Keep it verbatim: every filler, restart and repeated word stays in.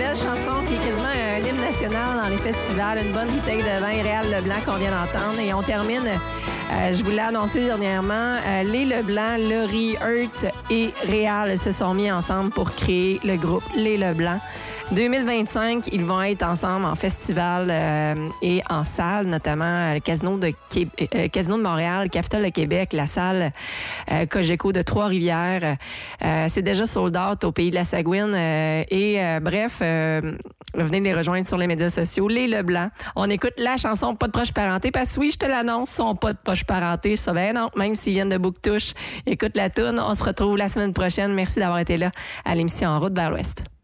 belle chanson qui est quasiment un hymne national dans les festivals. Une bonne bouteille de vin Réal Leblanc qu'on vient d'entendre. Et on termine, euh, je vous l'ai annoncé dernièrement, euh, les Leblanc, Laurie, Hurt et Réal se sont mis ensemble pour créer le groupe Les Leblanc. deux mille vingt-cinq, ils vont être ensemble en festival euh, et en salle, notamment le Casino de, Qué- euh, Casino de Montréal, Capitole de Québec, la salle euh, Cogeco de Trois-Rivières. Euh, c'est déjà sold out au pays de la Sagouine. Euh, et euh, bref, euh, venez les rejoindre sur les médias sociaux. Les Leblanc. On écoute la chanson Pas de proche parenté parce que oui, je te l'annonce, sont pas de proche parenté. Ça ben non, même s'ils viennent de Bouctouche. Écoute la toune. On se retrouve la semaine prochaine. Merci d'avoir été là à l'émission En route vers l'Ouest.